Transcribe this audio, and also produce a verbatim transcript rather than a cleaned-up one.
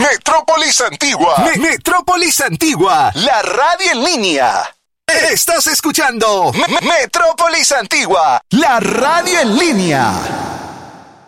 Metrópolis Antigua. Me- Metrópolis Antigua. La radio en línea. Estás escuchando Me- Metrópolis Antigua. La radio en línea.